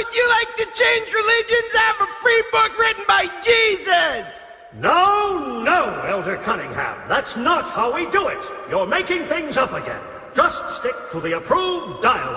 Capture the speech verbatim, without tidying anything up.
would you like to change religions? I have a free book written by Jesus. No, no, Elder Cunningham. That's not how we do it. You're making things up again. Just stick to the approved dialogue.